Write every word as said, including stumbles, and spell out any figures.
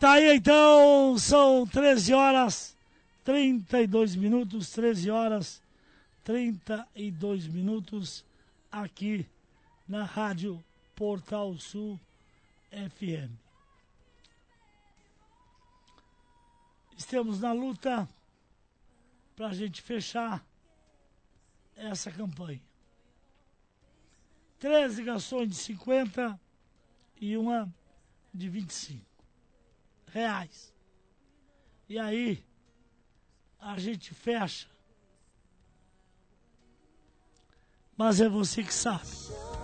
Tá aí então, são treze horas trinta e dois minutos, treze horas trinta e dois minutos aqui na Rádio Portal Sul F M. Estamos na luta para a gente fechar essa campanha. treze ligações de cinquenta e uma de vinte e cinco reais. E aí a gente fecha. Mas é você que sabe.